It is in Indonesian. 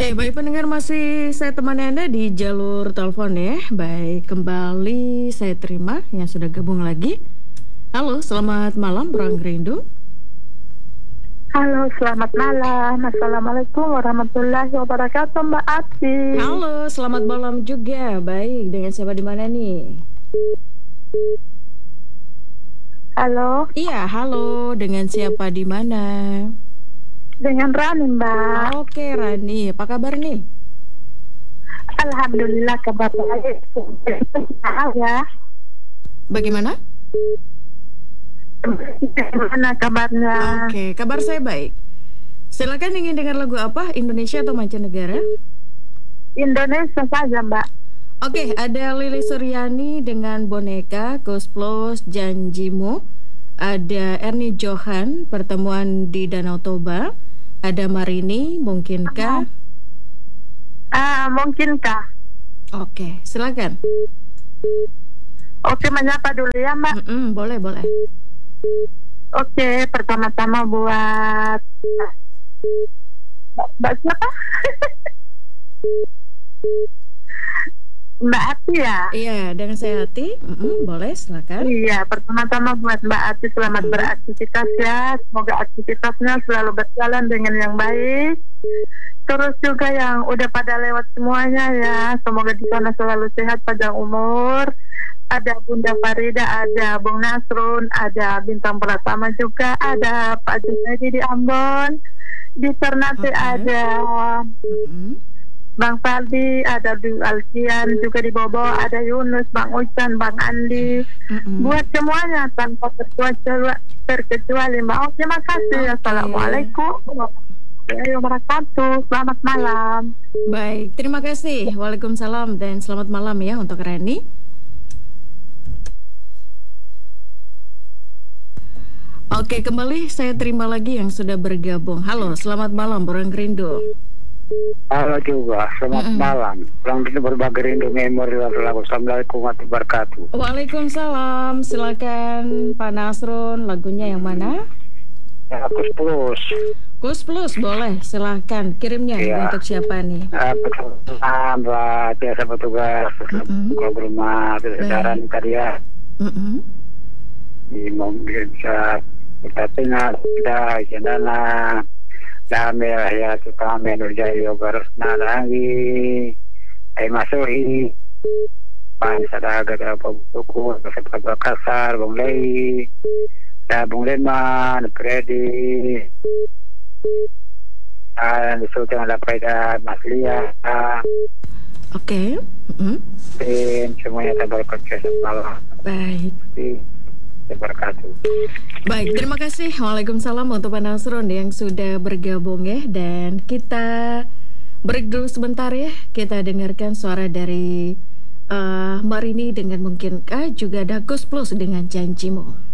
Baik pendengar, masih saya temani Anda di jalur telepon ya. Baik, kembali saya terima yang sudah gabung lagi. Halo, selamat malam Bang Rindu. Halo, selamat malam. Assalamualaikum warahmatullahi wabarakatuh, Mbak Ati. Halo, selamat malam juga. Baik, dengan siapa di mana nih? Halo, Iya, halo, dengan siapa di mana? dengan Rani, Mbak. Oke, Rani, apa kabar nih? Alhamdulillah kabar baik. Ya, Bagaimana? gimana kabarnya? Oke, kabar saya baik. Silakan, ingin dengar lagu apa? Indonesia atau mancanegara? Indonesia saja, Mbak. Oke, ada Lili Suryani dengan Boneka, Ghost Plus, Janjimu. Ada Ernie Johan, Pertemuan di Danau Toba. Ada Marini, Mungkinkah? Mungkinkah? Oke, silakan. Oke, menyapa dulu ya, Mbak. Boleh. Oke, pertama-tama buat Mbak siapa? Mbak Ati ya? Iya, dengan saya Hati. Boleh, silakan. Iya, pertama-tama buat Mbak Ati selamat beraktivitas ya. Semoga aktivitasnya selalu berjalan dengan yang baik. Terus juga yang udah pada lewat semuanya ya. Semoga di sana selalu sehat, panjang umur. Ada Bunda Farida, ada Bung Nasrun, ada Bintang Pratama juga, ada Pak Junaidi di Ambon. Di Ternate ada Bang Faldi, ada Du Alfian juga di Bobo, ada Yunus, Bang Ucan, Bang Andi. Buat semuanya tanpa terkecuali Mbak. Oh, terima kasih. Assalamualaikum warahmatullahi wabarakatuh. Selamat malam. Baik, terima kasih. Waalaikumsalam dan selamat malam ya untuk Reni. Oke, kembali saya terima lagi yang sudah bergabung. Halo, selamat malam Bang Rindu. Halo juga, selamat malam. Orang itu berbagai rindu memori. Assalamualaikum warahmatullahi wabarakatuh. Waalaikumsalam. Silakan Pak Nasrun, lagunya yang mana? Ya, Kus Plus boleh, silakan. Kirimnya ya. Untuk siapa nih? Mbak, biasa petugas kalau rumah kesadaran tadi ya. Bisa kita tinggal, kita isendana. Dami ya suka menurjai obaros na lagi ay masuhi pan sa dagat apa buku sa pagkakasar bong lay sa bong lenman predi disuti ng lapay na masliya. Oke. Dan semuanya terberkat sa malam. Baik. Baik, terima kasih. Waalaikumsalam untuk Pak Nasrun yang sudah bergabung ya. Dan kita break dulu sebentar ya. Kita dengarkan suara dari Marini dengan Mungkinkah, juga ada Ghost Plus dengan Janjimu.